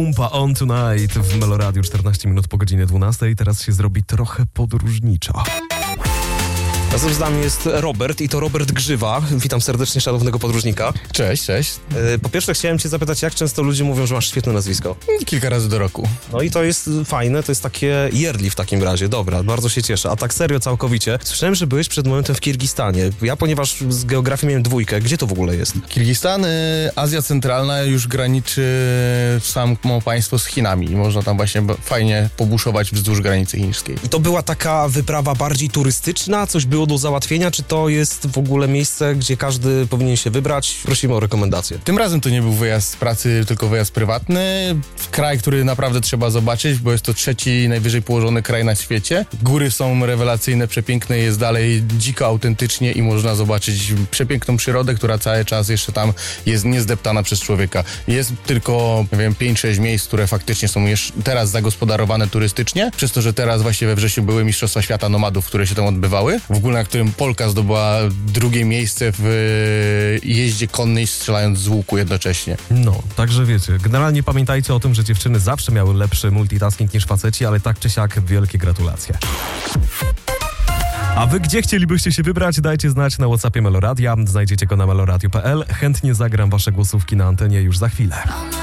Umpa on tonight w Meloradiu 14 minut po godzinie 12. Teraz się zrobi trochę podróżniczo. Razem z nami jest Robert i to Robert Grzywa. Witam serdecznie szanownego podróżnika. Cześć. Po pierwsze chciałem cię zapytać, jak często ludzie mówią, że masz świetne nazwisko? Kilka razy do roku. No i to jest fajne, to jest takie yearly w takim razie. Dobra, bardzo się cieszę. A tak serio, całkowicie. Słyszałem, że byłeś przed momentem w Kirgistanie. Ja, ponieważ z geografii miałem 2, gdzie to w ogóle jest? Kirgistan, Azja Centralna już graniczy samo państwo z Chinami. Można tam właśnie fajnie pobuszować wzdłuż granicy chińskiej. I to była taka wyprawa bardziej turystyczna? Coś było do załatwienia? Czy to jest w ogóle miejsce, gdzie każdy powinien się wybrać? Prosimy o rekomendację. Tym razem to nie był wyjazd z pracy, tylko wyjazd prywatny. Kraj, który naprawdę trzeba zobaczyć, bo jest to 3. najwyżej położony kraj na świecie. Góry są rewelacyjne, przepiękne, jest dalej dziko, autentycznie i można zobaczyć przepiękną przyrodę, która cały czas jeszcze tam jest niezdeptana przez człowieka. Jest tylko, nie wiem, 5-6 miejsc, które faktycznie są już teraz zagospodarowane turystycznie, przez to, że teraz właśnie we wrześniu były Mistrzostwa Świata Nomadów, które się tam odbywały, w ogóle na którym Polka zdobyła 2. miejsce w jeździe konnej, strzelając z łuku jednocześnie. No, także wiecie, generalnie pamiętajcie o tym, że dziewczyny zawsze miały lepszy multitasking niż faceci, ale tak czy siak wielkie gratulacje. A wy gdzie chcielibyście się wybrać? Dajcie znać na WhatsAppie Meloradia. Znajdziecie go na meloradio.pl. Chętnie zagram wasze głosówki na antenie już za chwilę.